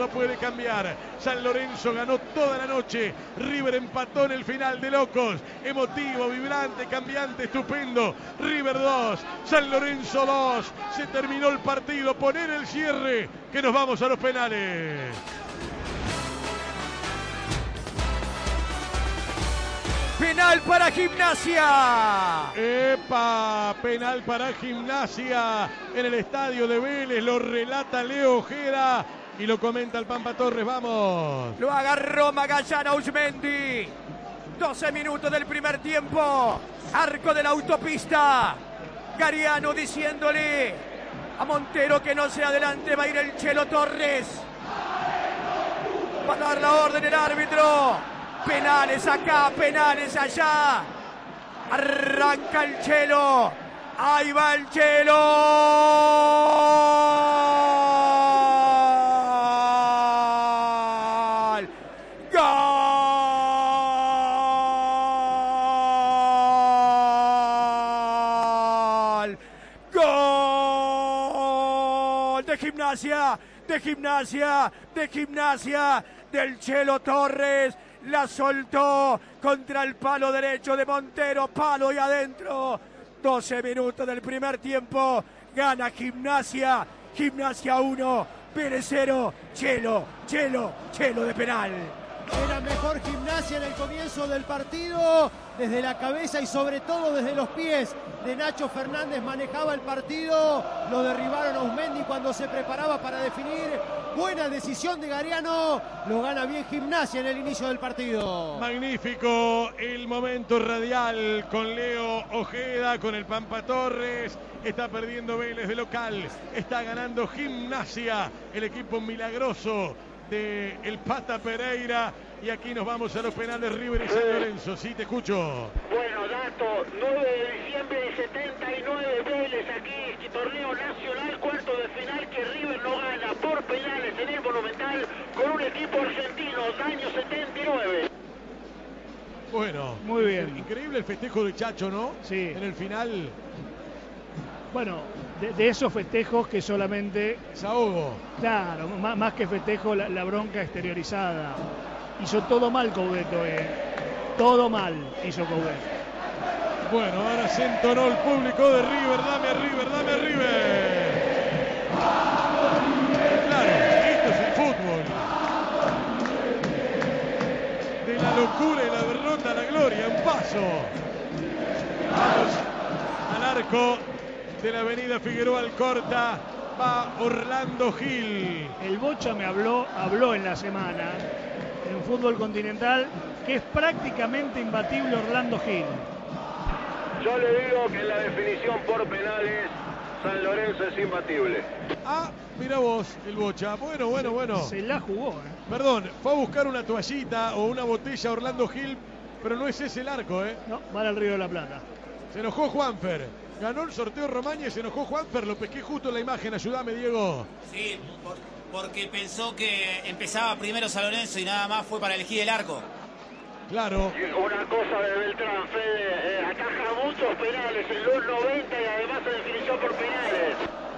puede cambiar. San Lorenzo ganó toda la noche. River empató en el final de locos. Emotivo, vibrante, cambiante, estupendo. River 2, San Lorenzo 2. Se terminó el partido. Poner el cierre, que nos vamos a los penales. Penal para Gimnasia. ¡Epa! Penal para Gimnasia en el estadio de Vélez. Lo relata Leo Ojeda y lo comenta el Pampa Torres. Vamos. Lo agarró Magallán Ausmendi. 12 minutos del primer tiempo. Arco de la autopista. Gariano diciéndole a Montero que no se adelante. Va a ir el Chelo Torres. Va a dar la orden el árbitro. Penales acá, penales allá. Arranca el Chelo. Ahí va el Chelo. ¡Gol! ¡Gol! De Gimnasia, de Gimnasia, de Gimnasia, del Chelo Torres. La soltó contra el palo derecho de Montero, palo y adentro. 12 minutos del primer tiempo. Gana Gimnasia. Gimnasia 1, Vélez 0. Chelo de penal. Era mejor Gimnasia en el comienzo del partido, desde la cabeza y sobre todo desde los pies de Nacho Fernández manejaba el partido, lo derribaron a Ausmendi cuando se preparaba para definir. Buena decisión de Gariano, lo gana bien Gimnasia en el inicio del partido. Magnífico el momento radial con Leo Ojeda, con el Pampa Torres. Está perdiendo Vélez de local, está ganando Gimnasia, el equipo milagroso de el Pata Pereira. Y aquí nos vamos a los penales. River y San Lorenzo. Sí, te escucho. Bueno, dato, 9 de diciembre del 79, Vélez aquí, torneo nacional, cuarto de final, que River no gana por penales en el Monumental con un equipo argentino, año 79. Bueno, muy bien. Increíble el festejo de Chacho, ¿no? Sí. En el final. Bueno, de esos festejos que solamente... Desahogo. Claro, más que festejo, la bronca exteriorizada. Hizo todo mal Coudet, todo mal hizo Coudet. Bueno, ahora se entonó el público de River. Dame a River, dame a River. Claro, esto es el fútbol. De la locura y la derrota a la gloria, un paso. Vamos al arco de la avenida Figueroa Alcorta. Va Orlando Gil. El Bocha me habló en la semana, en fútbol continental, que es prácticamente imbatible Orlando Gil. Yo le digo que en la definición por penales, San Lorenzo es imbatible. Ah, mira vos, el Bocha. Bueno. Se la jugó, Perdón, fue a buscar una toallita o una botella Orlando Gil, pero no es ese el arco, No, van al Río de la Plata. Se enojó Juanfer. Ganó el sorteo Romaña y se enojó Juanfer. Lo pesqué justo en la imagen. Ayúdame, Diego. Sí, porque pensó que empezaba primero San Lorenzo y nada más fue para elegir el arco. Claro. Una cosa de Beltrán, Fede, ataja muchos penales en los 90 y además en definición por penales.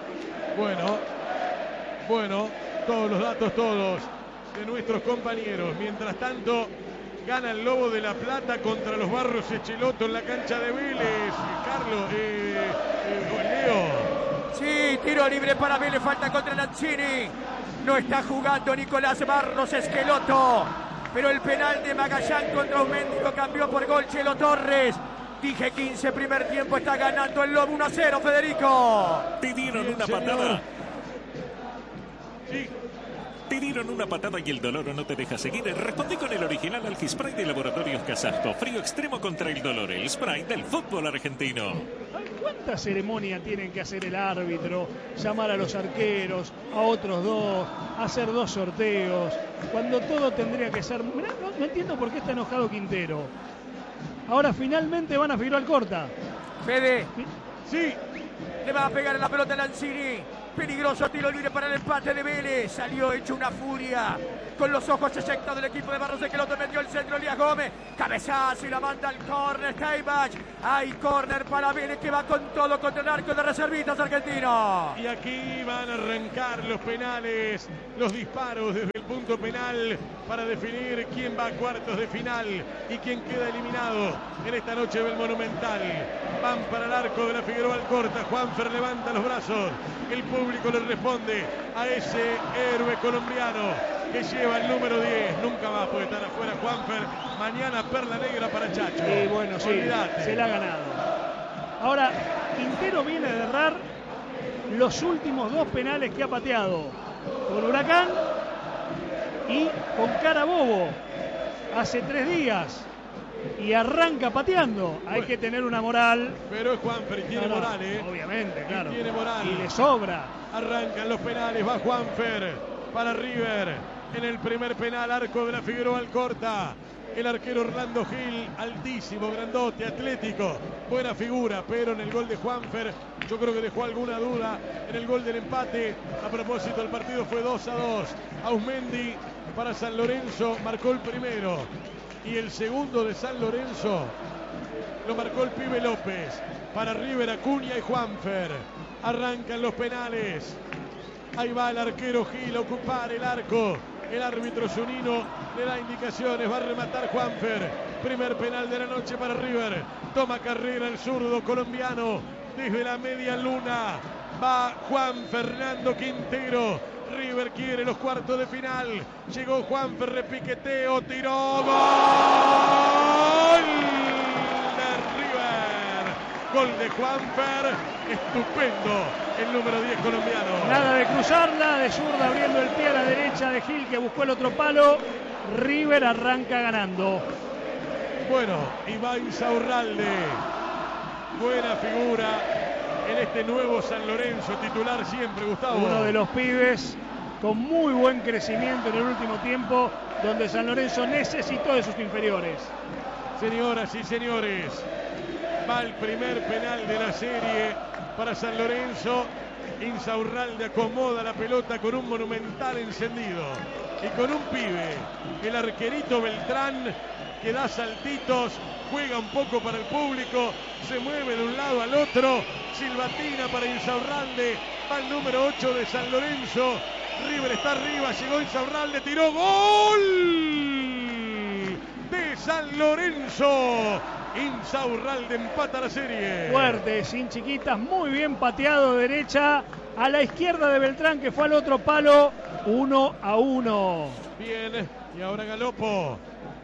Bueno, todos los datos, todos de nuestros compañeros. Mientras tanto, gana el Lobo de la Plata contra los Barros Echeloto en la cancha de Vélez. Carlos, Leo. Sí, tiro libre para Vélez, falta contra Lanzini. No está jugando Nicolás Barros Esqueloto, pero el penal de Magallán contra Ausmendi lo cambió por gol Chelo Torres. Dije 15 primer tiempo, está ganando el Lobo 1-0, Federico. Te dieron Bien, una señor. patada. Sí. Te dieron una patada y el dolor no te deja seguir. Respondí con el original Algispray de Laboratorios Casasco. Frío extremo contra el dolor. El spray del fútbol argentino. ¿Cuánta ceremonia tienen que hacer el árbitro? Llamar a los arqueros, a otros dos, hacer 2 sorteos. Cuando todo tendría que ser... Mirá, no entiendo por qué está enojado Quintero. Ahora finalmente van a Figueroa Alcorta. Fede, Sí. le va a pegar en la pelota a Lanzini. Peligroso tiro libre para el empate de Vélez. Salió hecho una furia. Con los ojos eyectados del equipo de Barros de Queloto. Metió el centro Elías Gómez. Cabezazo y la manda al córner. Steibach. Hay córner para Vélez que va con todo contra el arco de reservistas argentino. Y aquí van a arrancar los penales. Los disparos desde el punto penal para definir quién va a cuartos de final y quién queda eliminado en esta noche del Monumental. Van para el arco de la Figueroa Alcorta. Juanfer levanta los brazos. El público le responde a ese héroe colombiano que lleva el número 10. Nunca más puede estar afuera Juanfer. Mañana perla negra para Chacho. Y bueno, sí, olvídate. se la ha ganado. Ahora, Quintero viene de errar los últimos 2 penales que ha pateado. Con Huracán y con Carabobo hace 3 días. Y arranca pateando. Hay que tener una moral. Pero es Juanfer y tiene moral, Obviamente, claro. Y tiene moral. Y le sobra. Arrancan los penales. Va Juanfer para River. En el primer penal, arco de la Figueroa Alcorta. El arquero Orlando Gil, altísimo, grandote, atlético. Buena figura, pero en el gol de Juanfer yo creo que dejó alguna duda. En el gol del empate, a propósito, el partido fue 2-2. Ausmendi para San Lorenzo marcó el primero. Y el segundo de San Lorenzo lo marcó el pibe López. Para River, Acuña y Juanfer. Arrancan los penales. Ahí va el arquero Gil a ocupar el arco. El árbitro Zunino le da indicaciones. Va a rematar Juanfer. Primer penal de la noche para River. Toma carrera el zurdo colombiano. Desde la media luna va Juan Fernando Quintero. River quiere los cuartos de final. Llegó Juanfer, repiqueteo, tiró. ¡Gol de River! Gol de Juanfer. Estupendo el número 10 colombiano. Nada de cruzarla, de zurda abriendo el pie a la derecha de Gil que buscó el otro palo. River arranca ganando. Bueno, Iván Insaurralde. Buena figura en este nuevo San Lorenzo, titular siempre, Gustavo. Uno de los pibes con muy buen crecimiento en el último tiempo, donde San Lorenzo necesitó de sus inferiores. Señoras y señores, va el primer penal de la serie para San Lorenzo. Insaurralde acomoda la pelota con un Monumental encendido y con un pibe, el arquerito Beltrán, que da saltitos, juega un poco para el público, se mueve de un lado al otro. Silbatina para Insaurralde, va el número 8 de San Lorenzo. River está arriba, llegó Insaurralde, tiró, gol de San Lorenzo. Insaurralde empata la serie. Fuerte, sin chiquitas, muy bien pateado, derecha a la izquierda de Beltrán, que fue al otro palo. 1-1. Bien, y ahora Galopo.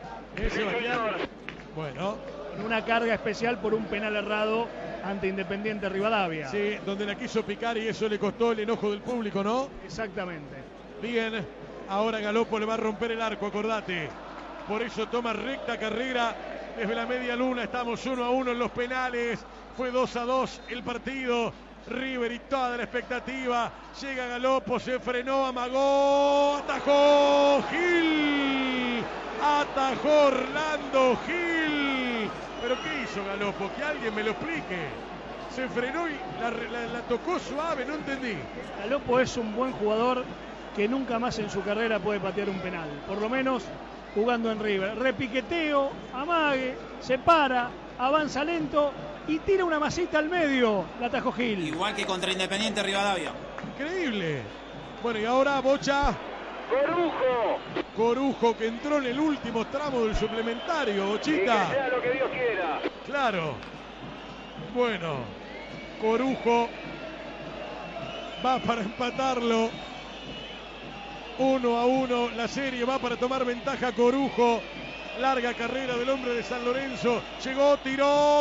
Bueno, con una carga especial por un penal errado ante Independiente Rivadavia. Sí, donde la quiso picar y eso le costó el enojo del público, ¿no? Exactamente. Bien, ahora Galopo le va a romper el arco, acordate. Por eso toma recta carrera desde la media luna. Estamos 1-1 en los penales. Fue 2-2 el partido. River y toda la expectativa. Llega Galopo, se frenó, amagó, atajó Gil. Atajó Orlando Gil. ¿Pero qué hizo Galopo? Que alguien me lo explique. Se frenó y la tocó suave, no entendí. Galopo es un buen jugador que nunca más en su carrera puede patear un penal. Por lo menos jugando en River. Repiqueteo, amague, se para, avanza lento y tira una masita al medio. La atajó Gil. Igual que contra Independiente Rivadavia. Increíble. Bueno, y ahora Bocha. Corujo, que entró en el último tramo del suplementario, Bochita. Y que sea lo que Dios quiera. Claro. Bueno, Corujo va para empatarlo. 1-1, la serie va para tomar ventaja Corujo. Larga carrera del hombre de San Lorenzo. Llegó, tiró,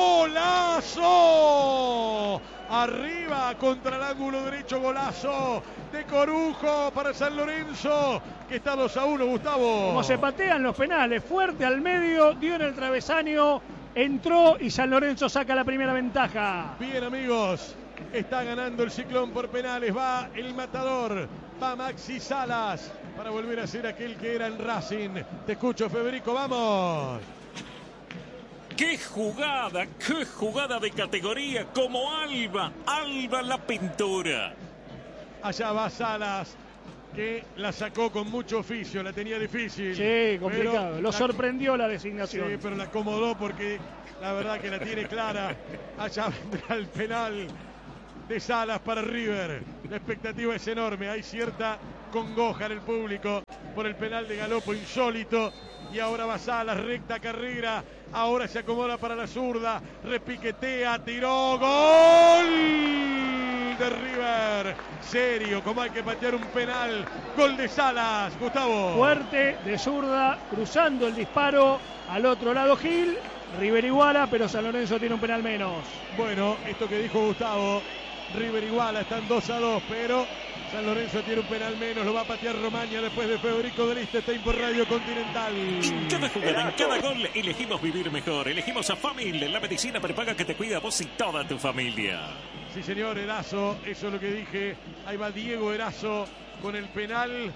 golazo. Arriba contra el ángulo derecho, golazo de Corujo para San Lorenzo, que está 2-1, Gustavo. Como se patean los penales, fuerte al medio, dio en el travesaño, entró y San Lorenzo saca la primera ventaja. Bien, amigos, está ganando el Ciclón por penales. Va el matador, va Maxi Salas para volver a ser aquel que era en Racing. Te escucho, Federico, vamos. ¡Qué jugada de categoría! Como Alba la pintura. Allá va Salas, que la sacó con mucho oficio, la tenía difícil. Sí, complicado. Lo sorprendió la designación. Sí, pero la acomodó porque la verdad que la tiene clara. Allá vendrá el penal de Salas para River. La expectativa es enorme. Hay cierta congoja en el público por el penal de Galopo insólito. Y ahora va Salas, recta carrera. Ahora se acomoda para la zurda. Repiquetea, tiró. ¡Gol! De River. Serio, como hay que patear un penal. Gol de Salas, Gustavo. Fuerte, de zurda, cruzando el disparo. Al otro lado Gil. River iguala, pero San Lorenzo tiene un penal menos. Bueno, esto que dijo Gustavo. River iguala, están 2-2, pero San Lorenzo tiene un penal menos, lo va a patear Romaña después de Federico de Liechtenstein por Radio Continental. En cada jugada, en cada gol, elegimos vivir mejor. Elegimos a Famil, la medicina prepaga que te cuida a vos y toda tu familia. Sí, señor, Erazo, eso es lo que dije. Ahí va Diego Erazo con el penal.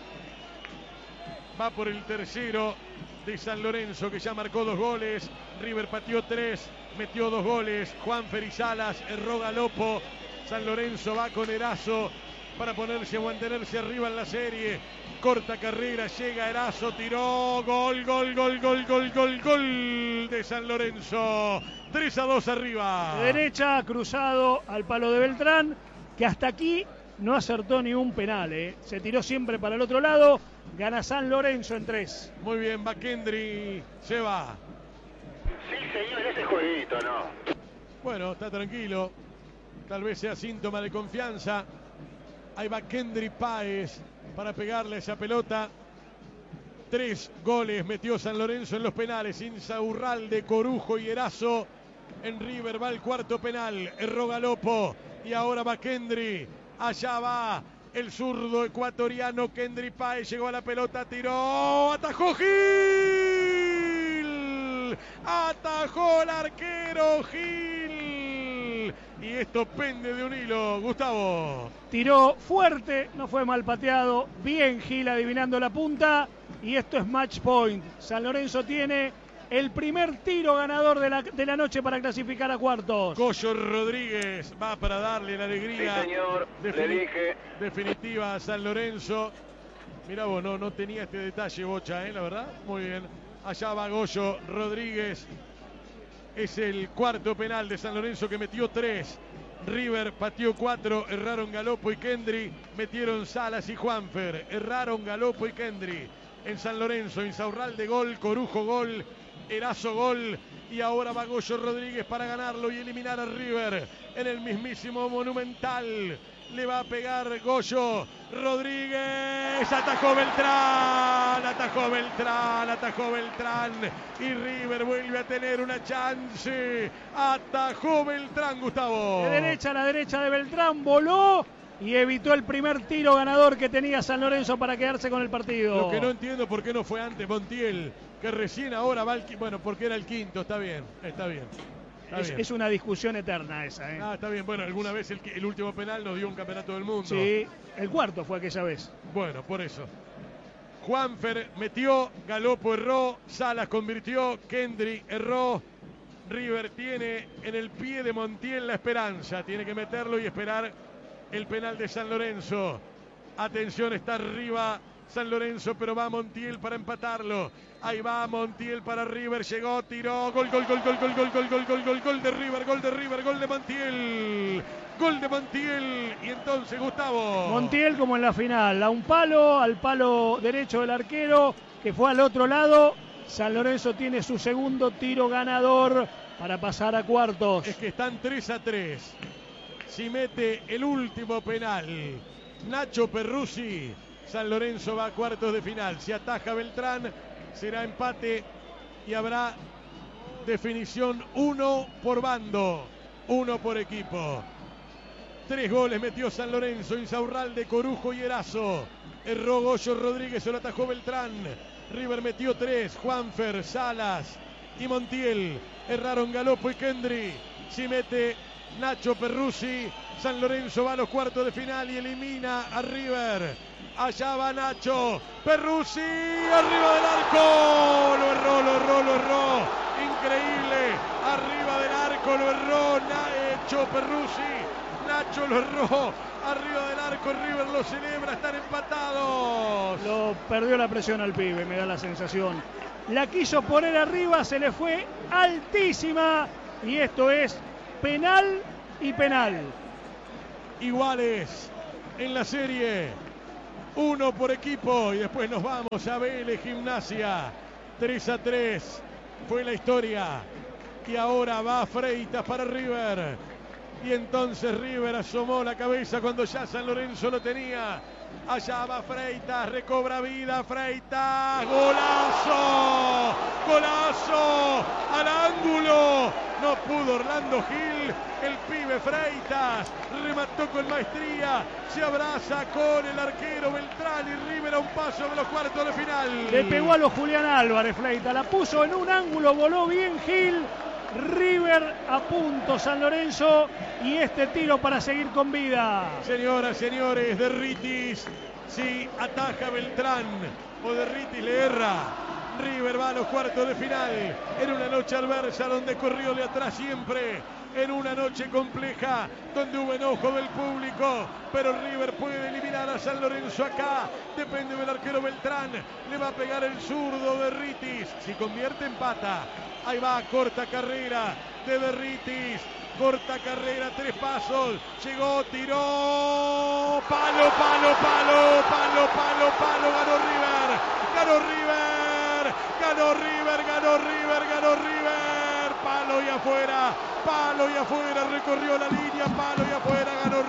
Va por el tercero de San Lorenzo, que ya marcó 2 goles. River pateó 3, metió 2 goles. Juanfer y Salas, erró Galopo. San Lorenzo va con Erazo para ponerse a mantenerse arriba en la serie. Corta carrera, llega Erazo, tiró, gol, gol, gol, gol, gol, gol, gol de San Lorenzo. 3-2 arriba. De derecha, cruzado al palo de Beltrán, que hasta aquí no acertó ni un penal. Se tiró siempre para el otro lado. Gana San Lorenzo en 3. Muy bien, Bakendri se va. Sí, señor, ese jueguito, ¿no? Bueno, está tranquilo. Tal vez sea síntoma de confianza. Ahí va Kendry Páez para pegarle esa pelota. 3 goles metió San Lorenzo en los penales. Insaurralde, Corujo y Erazo. En River va el cuarto penal. Erró Galopo. Y ahora va Kendry. Allá va el zurdo ecuatoriano Kendry Páez. Llegó a la pelota, tiró. Atajó Gil. Atajó el arquero Gil. Y esto pende de un hilo, Gustavo. Tiró fuerte, no fue mal pateado. Bien Gil adivinando la punta. Y esto es match point. San Lorenzo tiene el primer tiro ganador de la noche para clasificar a cuartos. Goyo Rodríguez va para darle la alegría. Sí, señor, le dije. Definitiva a San Lorenzo. Mirá vos, no tenía este detalle, Bocha, la verdad. Muy bien. Allá va Goyo Rodríguez. Es el cuarto penal de San Lorenzo, que metió 3. River pateó 4, erraron Galopo y Kendry, metieron Salas y Juanfer, erraron Galopo y Kendry. En San Lorenzo, Insaurralde gol, Corujo gol, Erazo gol, y ahora va Goyo Rodríguez para ganarlo y eliminar a River en el mismísimo Monumental. Le va a pegar Goyo Rodríguez, atajó Beltrán, y River vuelve a tener una chance. Atajó Beltrán, Gustavo. De derecha a la derecha de Beltrán, voló y evitó el primer tiro ganador que tenía San Lorenzo para quedarse con el partido. Lo que no entiendo por qué no fue antes Montiel, que recién ahora va bueno, porque era el quinto, está bien. Es una discusión eterna esa. Está bien, bueno, alguna vez el último penal nos dio un campeonato del mundo. Sí, el cuarto fue aquella vez. Bueno, por eso. Juanfer metió, Galopo erró, Salas convirtió, Kendry erró. River tiene en el pie de Montiel la esperanza, tiene que meterlo y esperar el penal de San Lorenzo. Atención, está arriba San Lorenzo, pero va Montiel para empatarlo. Ahí va Montiel para River, llegó, tiró, gol de River, gol de Montiel. Gol de Montiel. Y entonces, Gustavo. Montiel como en la final, a un palo, al palo derecho del arquero, que fue al otro lado. San Lorenzo tiene su segundo tiro ganador para pasar a cuartos. Es que están 3-3. Si mete el último penal Nacho Perruzzi, San Lorenzo va a cuartos de final. Si ataja Beltrán, será empate y habrá definición 1 por bando, 1 por equipo. 3 goles metió San Lorenzo, Insaurralde, Corujo y Erazo. Erró Goyo Rodríguez, se lo atajó Beltrán. River metió 3, Juanfer, Salas y Montiel. Erraron Galopo y Kendry. Si mete Nacho Perruzzi, San Lorenzo va a los cuartos de final y elimina a River. Allá va Nacho Perruzzi, arriba del arco. Lo erró. Increíble. Arriba del arco lo erró Nacho Perruzzi. Nacho lo erró arriba del arco. River lo celebra, están empatados. Lo perdió la presión al pibe, me da la sensación. La quiso poner arriba, se le fue altísima. Y esto es penal y penal. Iguales en la serie. 1 por equipo. Y después nos vamos a Vélez Gimnasia. 3-3 fue la historia. Y ahora va Freitas para River. Y entonces River asomó la cabeza cuando ya San Lorenzo lo tenía. Allá va Freitas, recobra vida Freitas. ¡Golazo! ¡Golazo! ¡Al ángulo! No pudo Orlando Gil. El pibe Freitas remató con maestría. Se abraza con el arquero Beltrán y River a un paso de los cuartos de final. Le pegó a los Julián Álvarez Freitas. La puso en un ángulo, voló bien Gil. River a punto San Lorenzo y este tiro para seguir con vida. Señoras, señores, Derritis si ataja Beltrán o Derritis le erra. River va a los cuartos de final en una noche adversa donde corrió de atrás siempre, en una noche compleja donde hubo enojo del público, pero River puede eliminar a San Lorenzo acá. Depende del arquero Beltrán, le va a pegar el zurdo Derritis, si convierte empata. Ahí va, corta carrera de Derritis, corta carrera, 3 pasos, llegó, tiró, palo, palo, palo, palo, palo, palo, ganó River, ganó River, ganó River, ganó River, ganó River, palo y afuera, recorrió la línea, palo y afuera, ganó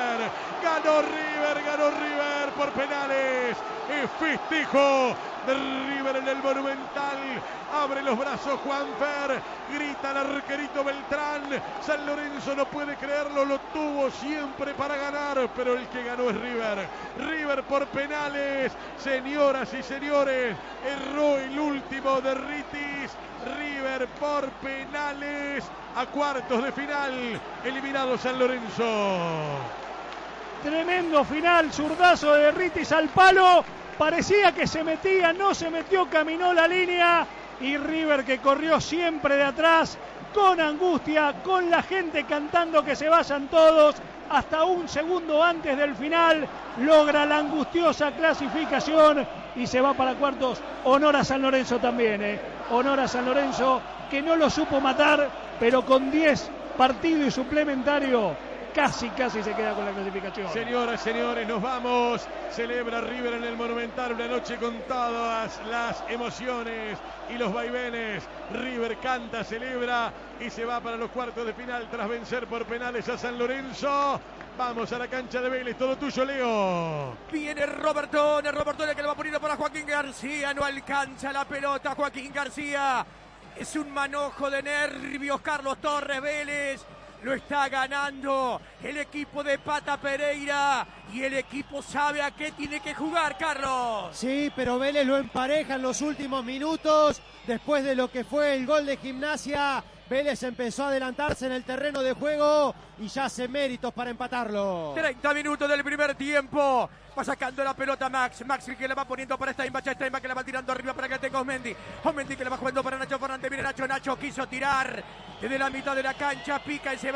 River por penales, es festejo de River en el Monumental, abre los brazos Juanfer, grita el arquerito Beltrán, San Lorenzo no puede creerlo, lo tuvo siempre para ganar, pero el que ganó es River por penales, señoras y señores, erró el último de Derritis, River por penales, a cuartos de final, eliminado San Lorenzo. Tremendo final, zurdazo de Derritis al palo. Parecía que se metía, no se metió, caminó la línea. Y River, que corrió siempre de atrás, con angustia, con la gente cantando que se vayan todos, hasta un segundo antes del final, logra la angustiosa clasificación y se va para cuartos. Honor a San Lorenzo también, honor a San Lorenzo, que no lo supo matar, pero con 10 partidos y suplementario, casi se queda con la clasificación. Señoras, señores, nos vamos. Celebra River en el Monumental una noche con todas las emociones y los vaivenes. River canta, celebra y se va para los cuartos de final tras vencer por penales a San Lorenzo. Vamos a la cancha de Vélez, todo tuyo, Leo. Viene Robertone que le va poniendo para Joaquín García, no alcanza la pelota Joaquín García. Es un manojo de nervios Carlos Torres. Vélez lo está ganando el equipo de Pata Pereira y el equipo sabe a qué tiene que jugar, Carlos. Sí, pero Vélez lo empareja en los últimos minutos. Después de lo que fue el gol de Gimnasia, Vélez empezó a adelantarse en el terreno de juego y ya hace méritos para empatarlo. 30 minutos del primer tiempo. Va sacando la pelota Max que le va poniendo para Steinbach que le va tirando arriba para que tenga Osmendi que le va jugando para Nacho Fernández. Viene Nacho quiso tirar desde la mitad de la cancha, pica y se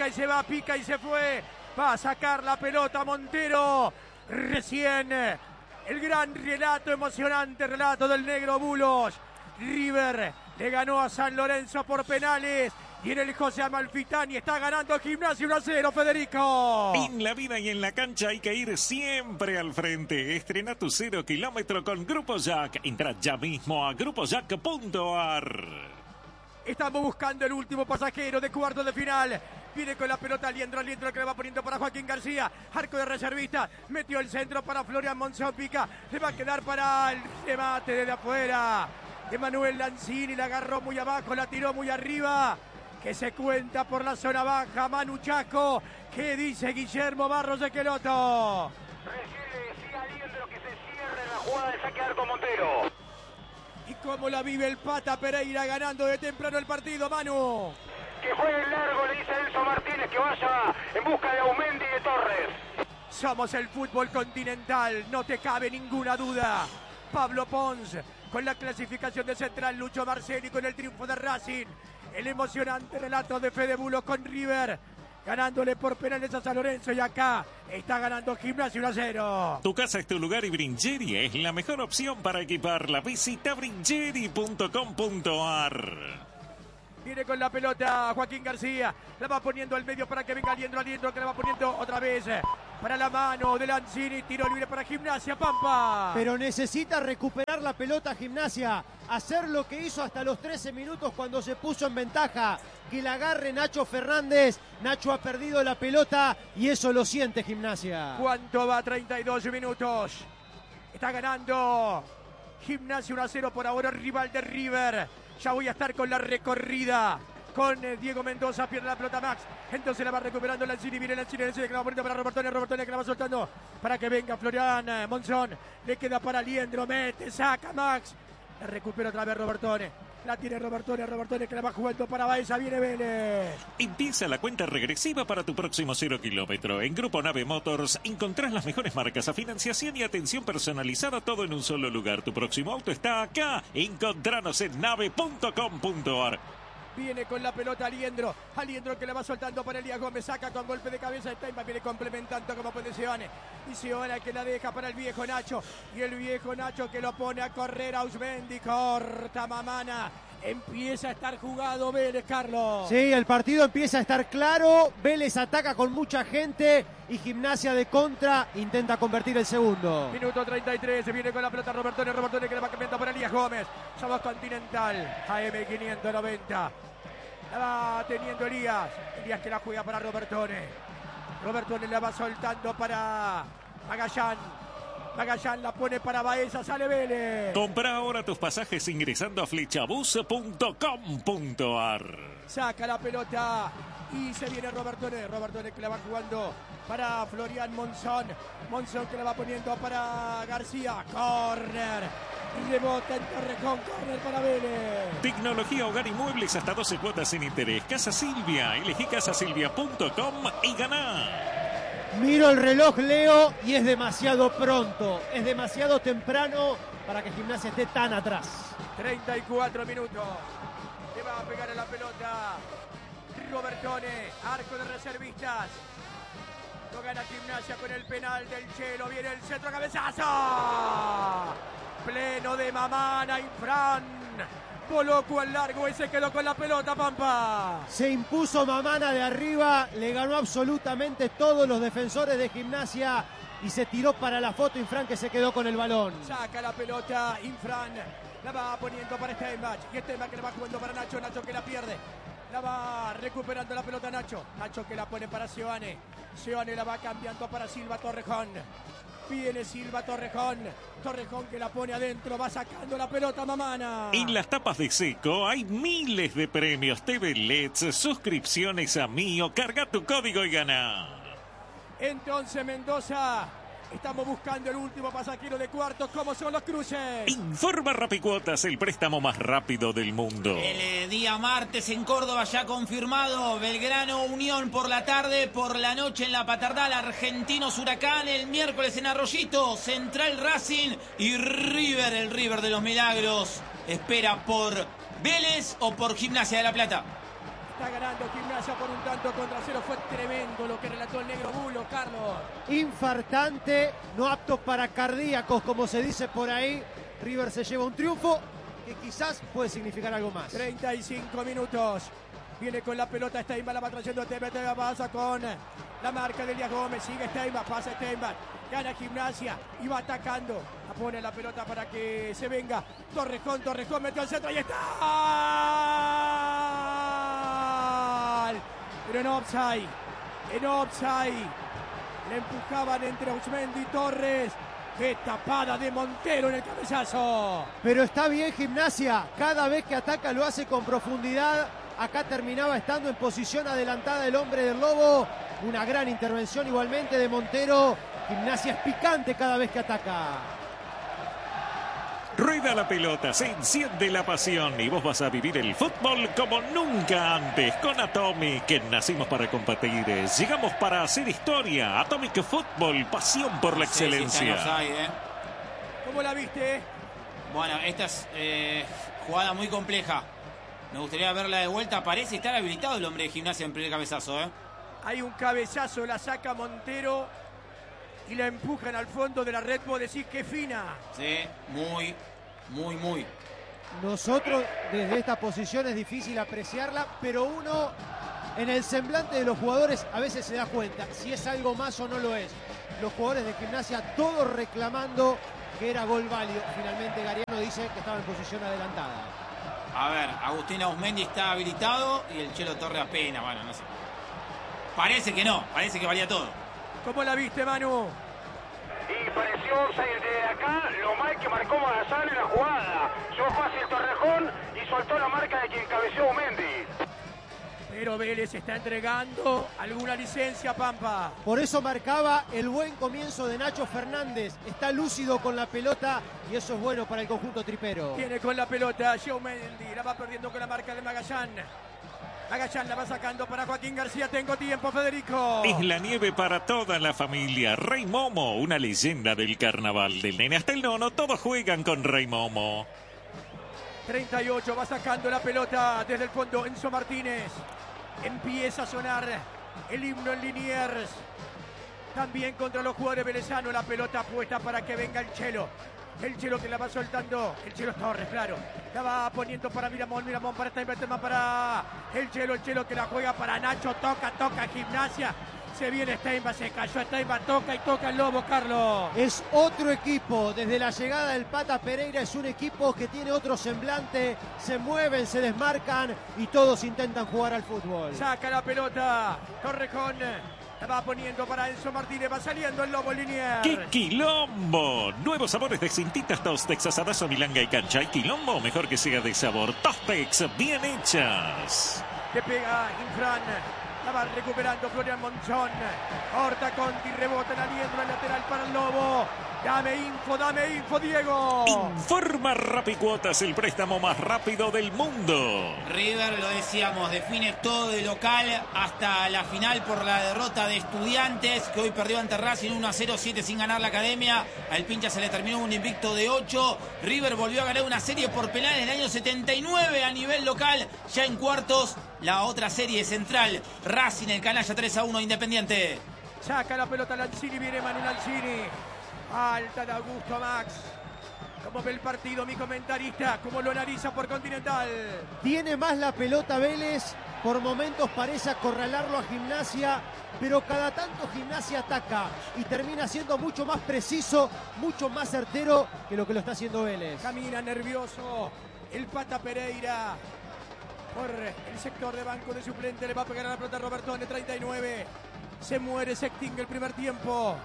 fue. Va a sacar la pelota Montero. Recién el gran relato, emocionante relato del negro Bulos. River le ganó a San Lorenzo por penales. Y en el José Amalfitani está ganando Gimnasia 1-0, Federico. En la vida y en la cancha hay que ir siempre al frente. Estrena tu 0 kilómetro con Grupo Jack. Entra ya mismo a grupojack.ar. Estamos buscando el último pasajero de cuartos de final. Viene con la pelota Liendro que le va poniendo para Joaquín García. Arco de reservista. Metió el centro para Florian Monzón Pica. Le va a quedar para el remate desde afuera. Emanuel Lanzini la agarró muy abajo, la tiró muy arriba. Que se cuenta por la zona baja, Manu Chaco. ¿Qué dice Guillermo Barros de Queloto? Recién le decía a Liendro que se cierre la jugada de saque de arco Montero. ¿Y cómo la vive el Pata Pereira ganando de temprano el partido, Manu? Que juegue largo, le dice Enzo Martínez, que vaya en busca de Aumendi y de Torres. Somos el fútbol continental, no te cabe ninguna duda. Pablo Pons con la clasificación de Central, Lucho Marceli con el triunfo de Racing. El emocionante relato de Fede Bulos con River. ganándole por penales a San Lorenzo, y acá está ganando Gimnasia 1-0. Tu casa es tu lugar y Bringeri es la mejor opción para equiparla. Visita bringeri.com.ar. Viene con la pelota Joaquín García, la va poniendo al medio para que venga Aliendro que la va poniendo otra vez para la mano de Lanzini, tiro libre para Gimnasia, Pampa. Pero necesita recuperar la pelota Gimnasia, hacer lo que hizo hasta los 13 minutos cuando se puso en ventaja, que la agarre Nacho Fernández. Nacho ha perdido la pelota y eso lo siente Gimnasia. ¿Cuánto va? 32 minutos. Está ganando Gimnasia 1-0 por ahora, rival de River. Ya voy a estar con la recorrida con Diego Mendoza, pierde la pelota Max, entonces la va recuperando Lanzini, viene Lanzini que la va poniendo para Robertone que la va soltando para que venga Florian Monzón, le queda para Aliendro, mete, saca Max, la recupera otra vez Robertone, la tiene Robertone que la va jugando para Baeza, viene Vélez. Empieza la cuenta regresiva para tu próximo 0 kilómetro. En Grupo Nave Motors encontrás las mejores marcas a financiación y atención personalizada, todo en un solo lugar. Tu próximo auto está acá. Encontranos en nave.com.ar. Viene con la pelota Aliendro que la va soltando para Elías Gómez, saca con golpe de cabeza de Steinbach, viene complementando como puede Seone, y Seone que la deja para el viejo Nacho, y el viejo Nacho que lo pone a correr a Ausmendi, corta Mamana, empieza a estar jugado Vélez, Carlos. Sí, el partido empieza a estar claro, Vélez ataca con mucha gente y Gimnasia de contra intenta convertir el segundo. Minuto 33, se viene con la pelota Robertone que la va cambiando para Elías Gómez, somos Continental, AM 590. La va teniendo Elías que la juega para Robertone la va soltando para Magallán la pone para Baeza, sale Vélez. Compra ahora tus pasajes ingresando a flechabus.com.ar. Saca la pelota y se viene Robertone que la va jugando para Florian Monzón que la va poniendo para García, córner. Rebota en Torrejón, córner para Vélez. Tecnología, hogar y muebles hasta 12 cuotas sin interés. Casa Silvia, elegí casasilvia.com y ganá. Miro el reloj, Leo, y es demasiado pronto, es demasiado temprano para que Gimnasia esté tan atrás. 34 minutos, le va a pegar a la pelota Robertone, arco de reservistas. Lo gana Gimnasia con el penal del Chelo, viene el centro, cabezazo. Pleno de Mamana, Infran. Coloco al largo y se quedó con la pelota, Pampa. Se impuso Mamana de arriba, le ganó absolutamente todos los defensores de Gimnasia y se tiró para la foto Infran, que se quedó con el balón. Saca la pelota Infran, la va poniendo para Steinbach y Steinbach que la va jugando para Nacho que la pierde. La va recuperando la pelota Nacho que la pone para Seone la va cambiando para Silva Torrejón. Viene Silva Torrejón que la pone adentro, va sacando la pelota Mamana. En las tapas de Seco hay miles de premios, TV LEDs, suscripciones a Mío, carga tu código y gana. Entonces Mendoza, estamos buscando el último pasajero de cuartos, ¿cómo son los cruces? Informa Rapicuotas, el préstamo más rápido del mundo. El día martes en Córdoba ya confirmado, Belgrano Unión por la tarde, por la noche en la Paternal, Argentinos Huracán, el miércoles en Arroyito, Central Racing y River, el River de los Milagros, espera por Vélez o por Gimnasia de La Plata. Está ganando Gimnasia por un tanto contra cero. Fue tremendo lo que relató el negro Bulo, Carlos. Infartante, no apto para cardíacos, como se dice por ahí. River se lleva un triunfo que quizás puede significar algo más. 35 minutos. Viene con la pelota Steinbach, la va trayendo a Tevez, pasa con la marca de Elías Gómez. Sigue Steinbach, pasa Steinbach. Gana Gimnasia y va atacando. La pone la pelota para que se venga. Torrejón metió al centro y está. Pero en offside. Le empujaban entre Ausmendi y Torres. ¡Qué tapada de Montero en el cabezazo! Pero está bien Gimnasia. Cada vez que ataca lo hace con profundidad. Acá terminaba estando en posición adelantada el hombre del Lobo. Una gran intervención igualmente de Montero. Gimnasia es picante cada vez que ataca. Rueda la pelota, se enciende la pasión y vos vas a vivir el fútbol como nunca antes con Atomic, que nacimos para competir. Llegamos para hacer historia. Atomic Fútbol, pasión por la excelencia. ¿Cómo la viste? Bueno, esta es jugada muy compleja. Me gustaría verla de vuelta. Parece estar habilitado el hombre de Gimnasia en primer cabezazo, Hay un cabezazo, la saca Montero y la empujan al fondo de la red. Vos decís que fina. Sí, muy. Nosotros desde esta posición es difícil apreciarla, pero uno en el semblante de los jugadores a veces se da cuenta si es algo más o no lo es. Los jugadores de Gimnasia todos reclamando que era gol válido. Finalmente Gariano dice que estaba en posición adelantada. A ver, Agustín Ausmendi está habilitado y el Chelo Torre apenas, bueno, no sé. Parece que no, parece que valía todo. ¿Cómo la viste, Manu? Y pareció offside de acá, lo mal que marcó Magazán en la jugada. Yo hacia el Torrejón y soltó la marca de quien cabeció Mendy. Pero Vélez está entregando alguna licencia, Pampa. Por eso marcaba el buen comienzo de Nacho Fernández. Está lúcido con la pelota y eso es bueno para el conjunto tripero. Tiene con la pelota Joe Mendy, la va perdiendo con la marca de Magallán. Magallán la va sacando para Joaquín García. Tengo tiempo, Federico. Es la nieve para toda la familia. Rey Momo, una leyenda del carnaval. Del nene hasta el nono, todos juegan con Rey Momo. 38, va sacando la pelota desde el fondo Enzo Martínez. Empieza a sonar el himno en Liniers. También contra los jugadores velezanos, la pelota puesta para que venga el Chelo. El Chelo que la va soltando, el Chelo Torres, claro. La va poniendo para Miramón para Steinberg, para el Chelo que la juega para Nacho, toca Gimnasia. Se viene Steinberg, se cayó Steinberg, toca el Lobo, Carlos. Es otro equipo, desde la llegada del Pata Pereira es un equipo que tiene otro semblante, se mueven, se desmarcan y todos intentan jugar al fútbol. Saca la pelota, Torrejón. La va poniendo para Enzo Martínez, va saliendo el Lobo Liniers. ¡Qué quilombo! Nuevos sabores de cintitas Tostex, asadazo, milanga y cancha. ¿Y quilombo? Mejor que sea de sabor. Tostex, bien hechas. Le pega Infran. La va recuperando Florian Monzón. Horta Conti, rebota en aliento el lateral para el Lobo. Dame info, Diego. Informa Rapicuotas, el préstamo más rápido del mundo. River, lo decíamos, define todo de local hasta la final por la derrota de Estudiantes, que hoy perdió ante Racing 1-0-7 sin ganar la Academia. Al Pincha se le terminó un invicto de 8. River volvió a ganar una serie por penales en el año 79 a nivel local. Ya en cuartos, la otra serie central. Racing, el canalla 3-1 Independiente. Saca la pelota Lanzini, viene Manu Lanzini. Alta de Augusto Max. ¿Cómo ve el partido mi comentarista? ¿Cómo lo analiza por Continental? Tiene más la pelota Vélez. Por momentos parece acorralarlo a Gimnasia. Pero cada tanto Gimnasia ataca. Y termina siendo mucho más preciso, mucho más certero que lo está haciendo Vélez. Camina nervioso el Pata Pereira. Por el sector de banco de suplente. Le va a pegar a la pelota Robertone, 39. Se muere, se extingue el primer tiempo.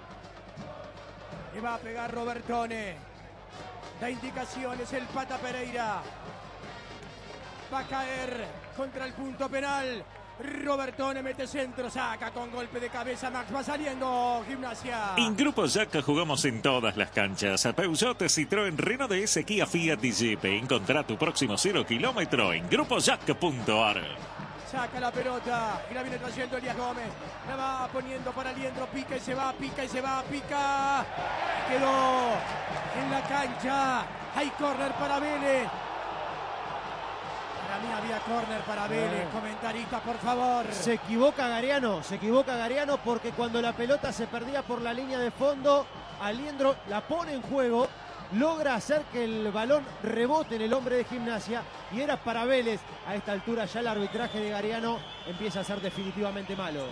Le va a pegar Robertone. Da indicaciones el Pata Pereira. Va a caer contra el punto penal. Robertone mete centro, saca con golpe de cabeza. Max va saliendo Gimnasia. En Grupo Jack jugamos en todas las canchas. Peugeot, Citroën, Renault DS, Kia, Fiat y Jeep. Encontrá tu próximo 0 kilómetro en grupojack.ar. Saca la pelota y la viene trayendo Elías Gómez. La va poniendo para Liendro. Pica y se va. Quedó en la cancha. Hay córner para Vélez. Para mí había córner para Vélez. Comentarista, por favor. Se equivoca Gariano porque cuando la pelota se perdía por la línea de fondo, Aliendro la pone en juego. Logra hacer que el balón rebote en el hombre de Gimnasia y era para Vélez. A esta altura ya el arbitraje de Gariano empieza a ser definitivamente malo.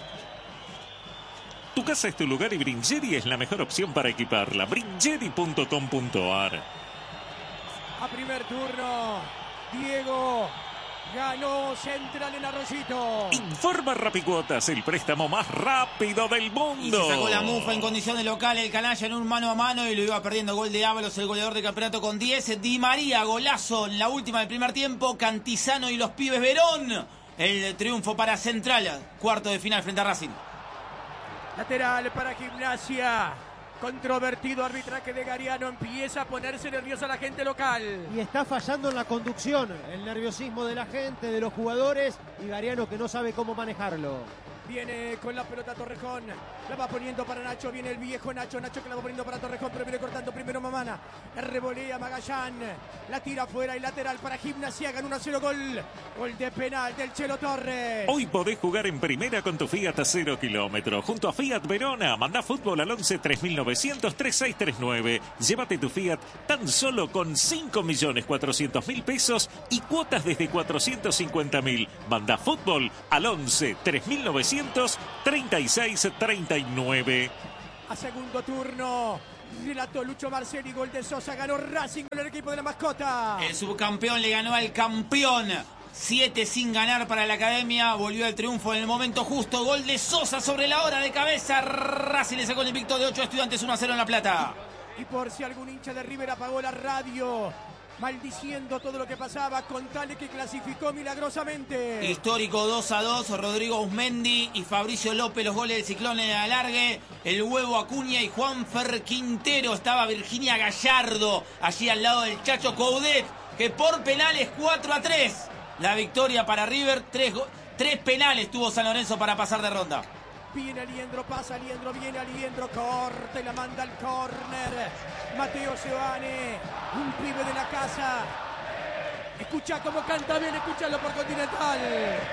Tu casa es tu lugar y Bringeri es la mejor opción para equiparla. Bringeri.com.ar. A primer turno, Diego ganó Central en Arroyito. Informa Rapicuotas, el préstamo más rápido del mundo. Y se sacó la mufa en condiciones locales el canalla en un mano a mano y lo iba perdiendo. Gol de Ábalos, el goleador del campeonato con 10. Di María, golazo en la última del primer tiempo. Cantizano y los pibes Verón. El triunfo para Central, cuarto de final frente a Racing. Lateral para Gimnasia. Controvertido arbitraje de Gariano. Empieza a ponerse nerviosa la gente local. Y está fallando en la conducción. El nerviosismo de la gente, de los jugadores. Y Gariano que no sabe cómo manejarlo. Viene con la pelota Torrejón. La va poniendo para Nacho. Viene el viejo Nacho. Nacho que la va poniendo para Torrejón. Pero viene cortando primero Mamana. La revolea Magallán. La tira afuera y lateral para Gimnasia. Gana 1-0 gol. Gol de penal del Chelo Torres. Hoy podés jugar en primera con tu Fiat a 0 kilómetros. Junto a Fiat Verona. Mandá fútbol al 11 3900 3639. Llévate tu Fiat tan solo con 5.400.000 pesos y cuotas desde 450.000. Mandá fútbol al 11 3900 3639. A segundo turno. Relató Lucho Marcelli. Gol de Sosa. Ganó Racing con el equipo de la mascota. El subcampeón le ganó al campeón. 7 sin ganar para la academia. Volvió al triunfo en el momento justo. Gol de Sosa sobre la hora de cabeza. Racing le sacó el invicto de 8 Estudiantes 1-0 en La Plata. Y por si algún hincha de River apagó la radio, maldiciendo todo lo que pasaba, contale que clasificó milagrosamente. Histórico 2-2, Rodrigo Usmendi y Fabricio López, los goles del Ciclón en el alargue. El Huevo Acuña y Juanfer Quintero. Estaba Virginia Gallardo allí al lado del Chacho Coudet, que por penales 4-3. La victoria para River, 3 penales tuvo San Lorenzo para pasar de ronda. Viene Aliendro, pasa Aliendro, viene Aliendro, corte, la manda al córner. Mateo Seoane, un pibe de la casa. Escucha cómo canta bien, escúchalo por Continental.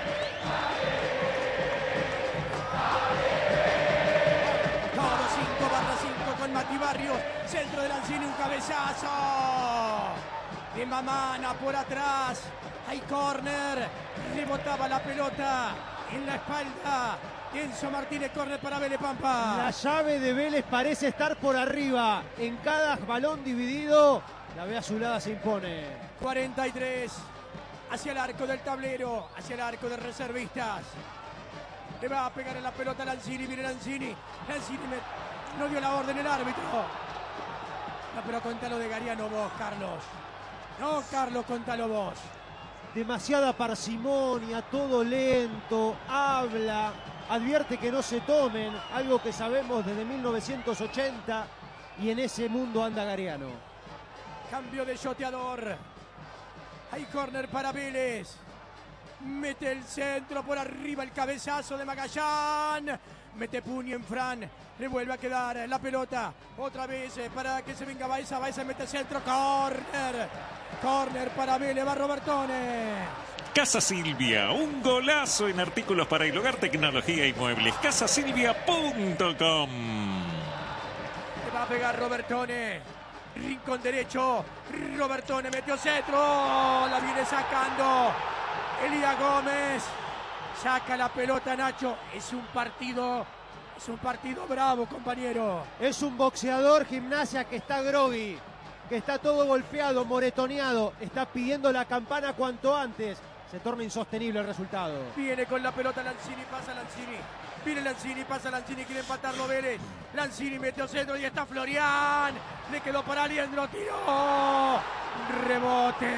Todo 5/5 con Mati Barrios. Centro de Lanzini, un cabezazo de Mamana por atrás. Hay córner, rebotaba la pelota en la espalda. Enzo Martínez, córner para Vélez, Pampa. La llave de Vélez parece estar por arriba. En cada balón dividido, la B azulada se impone. 43. Hacia el arco del tablero. Hacia el arco de reservistas. Le va a pegar en la pelota Lanzini. Viene Lanzini. Lanzini no dio la orden el árbitro. No, pero contalo de Gariano vos, Carlos. No, Carlos, contalo vos. Demasiada parsimonia, todo lento, habla, advierte que no se tomen, algo que sabemos desde 1980, y en ese mundo anda Gariano. Cambio de shoteador. Hay córner para Vélez. Mete el centro por arriba, el cabezazo de Magallán. Mete puño en Fran. Le vuelve a quedar la pelota. Otra vez para que se venga Baeza. Baeza mete el centro. Córner. Córner para Vélez. Va Robertone. Casa Silvia, un golazo en artículos para el hogar, tecnología y muebles. Casasilvia.com. Le va a pegar Robertone. Rincón derecho. Robertone metió centro. La viene sacando Elías Gómez. Saca la pelota Nacho. Es un partido bravo, compañero. Es un boxeador Gimnasia que está groggy, que está todo golpeado, moretoneado. Está pidiendo la campana cuanto antes. Se torna insostenible el resultado. Viene con la pelota Lanzini, pasa Lanzini. Viene Lanzini, pasa Lanzini, quiere empatarlo Vélez. Lanzini metió centro y está Florian. Le quedó para Aliendro, tiró. Rebote.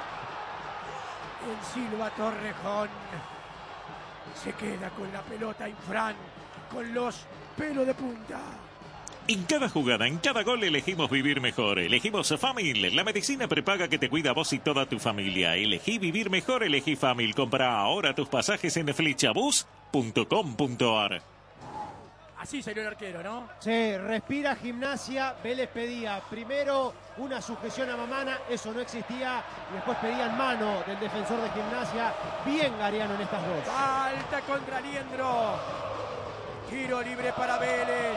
El Silva Torrejón. Se queda con la pelota Infran, con los pelos de punta. En cada jugada, en cada gol elegimos vivir mejor. Elegimos Famil, la medicina prepaga que te cuida a vos y toda tu familia. Elegí vivir mejor, elegí Famil. Compra ahora tus pasajes en flechabus.com.ar. Así salió el arquero, ¿no? Sí, respira Gimnasia. Vélez pedía primero una sujeción a Mamana, eso no existía, y después pedían mano del defensor de Gimnasia. Bien Gariano en estas dos. Falta contra Aliendro. Tiro libre para Vélez.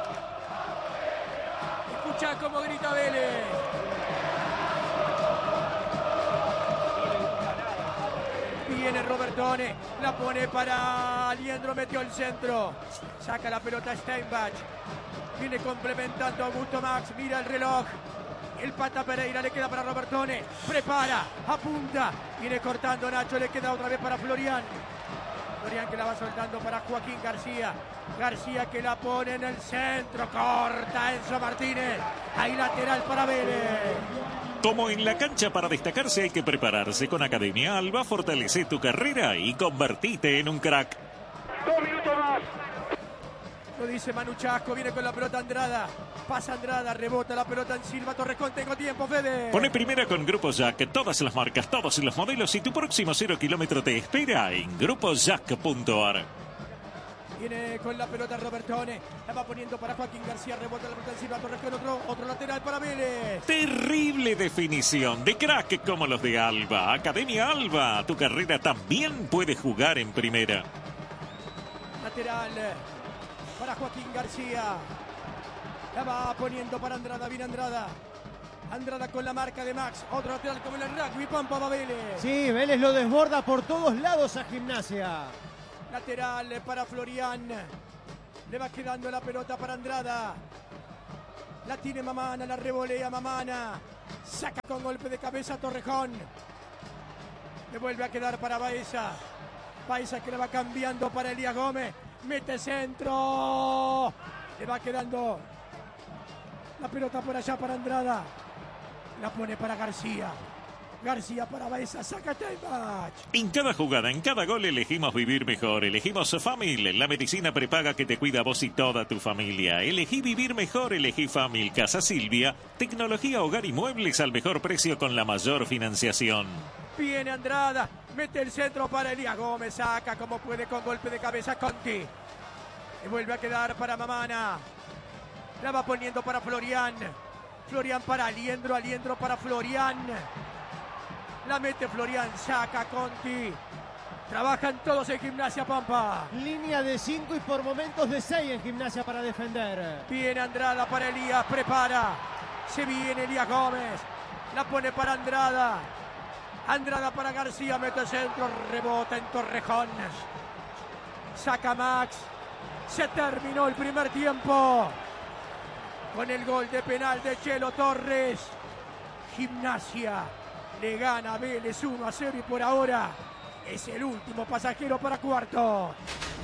Escucha cómo grita Vélez. Viene Robertone, la pone para Aliendro, metió el centro. Saca la pelota Steinbach. Viene complementando a Augusto Max, mira el reloj. El Pata Pereira le queda para Robertone. Prepara, apunta. Viene cortando Nacho, le queda otra vez para Florian. Florian que la va soltando para Joaquín García. García que la pone en el centro. Corta Enzo Martínez. Hay lateral para Vélez. Como en la cancha, para destacarse hay que prepararse. Con Academia Alba, fortalece tu carrera y convertite en un crack. 2 minutos más. Lo dice Manu Chasco, viene con la pelota Andrada. Pasa Andrada, rebota la pelota en Silva Torrejón. Tengo tiempo, Fede. Pone primera con Grupo Jack, todas las marcas, todos los modelos y tu próximo 0 kilómetro te espera en grupojack.ar. Viene con la pelota Robertone. La va poniendo para Joaquín García. Rebota la pelota encima. Torrejón, otro lateral para Vélez. Terrible definición de crack como los de Alba. Academia Alba. Tu carrera también puede jugar en primera. Lateral para Joaquín García. La va poniendo para Andrada. Viene Andrada. Andrada con la marca de Max. Otro lateral como en el rugby. Pampa va Vélez. Sí, Vélez lo desborda por todos lados a Gimnasia. Lateral para Florian. Le va quedando la pelota para Andrada. La tiene Mamana, la revolea Mamana. Saca con golpe de cabeza Torrejón. Le vuelve a quedar para Baeza. Baeza que le va cambiando para Elías Gómez. Mete centro. Le va quedando la pelota por allá para Andrada. La pone para García. García para Baeza, saca time match. En cada jugada, en cada gol elegimos vivir mejor. Elegimos Famil, la medicina prepaga que te cuida a vos y toda tu familia. Elegí vivir mejor, elegí Famil. Casa Silvia, tecnología, hogar y muebles al mejor precio con la mayor financiación. Viene Andrada, mete el centro para Elías Gómez, saca como puede con golpe de cabeza Conti. Le vuelve a quedar para Mamana. La va poniendo para Florian. Florian para Aliendro, Aliendro para Florian. La mete Florian, saca Conti. Trabajan todos en Gimnasia Pampa. Línea de 5 y por momentos de 6 en Gimnasia para defender. Viene Andrada para Elías, prepara. Se viene Elías Gómez. La pone para Andrada. Andrada para García, mete centro, rebota en Torrejón. Saca Max. Se terminó el primer tiempo. Con el gol de penal de Chelo Torres. Gimnasia le gana a Vélez 1-0 y por ahora es el último pasajero para cuarto.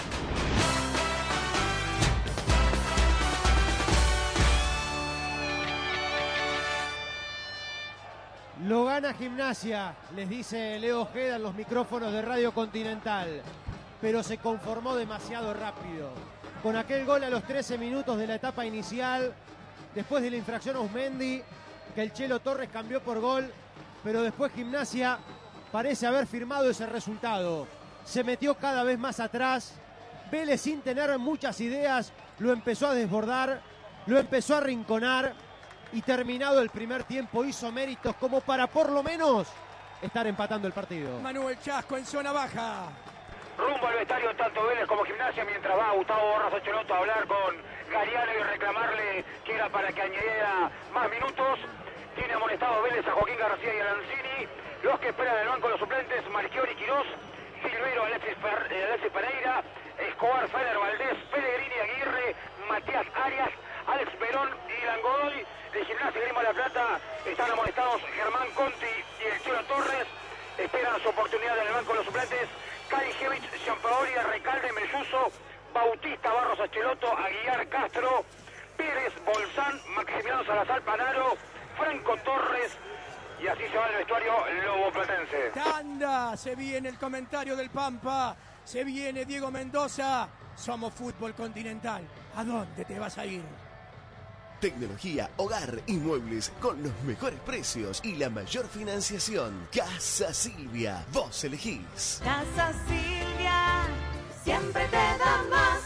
Lo gana Gimnasia, les dice Leo Ojeda en los micrófonos de Radio Continental, pero se conformó demasiado rápido. Con aquel gol a los 13 minutos de la etapa inicial, después de la infracción a Usmendi, que el Chelo Torres cambió por gol, pero después Gimnasia parece haber firmado ese resultado. Se metió cada vez más atrás, Vélez sin tener muchas ideas, lo empezó a desbordar, lo empezó a arrinconar y terminado el primer tiempo hizo méritos como para por lo menos estar empatando el partido. Manuel Chasco en zona baja. Rumbo al vestuario tanto Vélez como Gimnasia mientras va Gustavo Borras Ochelotto a hablar con Gariano y reclamarle que era para que añadiera más minutos. Tiene amonestado Vélez a Joaquín García y a Lanzini. Los que esperan en el banco los suplentes, Marchiori, Quirós, Silvero, Alexis Pereira, Escobar, Feller, Valdés, Pellegrini, Aguirre, Matías Arias, Alex Verón y Langodoy. De Gimnasia Grima La Plata están amonestados Germán Conti y el Chelo Torres. Esperan su oportunidad en el banco los suplentes. Kalijevich, Gianpaoli, Recalde, Melluso, Bautista, Barros Ochelotto, Aguiar, Castro, Pérez, Bolsán, Maximiliano Salazar, Panaro, Franco Torres, y así se va el vestuario Lobo Platense. Tanda, se viene el comentario del Pampa, se viene Diego Mendoza. Somos Fútbol Continental. ¿A dónde te vas a ir? Tecnología, hogar y muebles con los mejores precios y la mayor financiación. Casa Silvia, vos elegís. Casa Silvia, siempre te da más.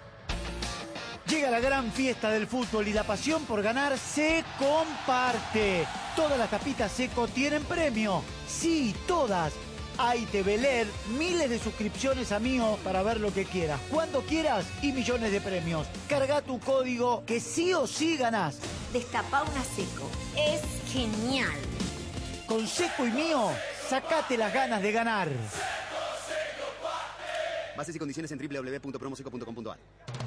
Llega la gran fiesta del fútbol y la pasión por ganar se comparte. Todas las tapitas Seco tienen premio. Sí, todas. Hay TV LED, miles de suscripciones a Mío para ver lo que quieras, cuando quieras y millones de premios. Carga tu código que sí o sí ganás. Destapá una Seco. Es genial. Con Seco y Mío, sacate las ganas de ganar. Bases y condiciones en www.promoseco.com.ar.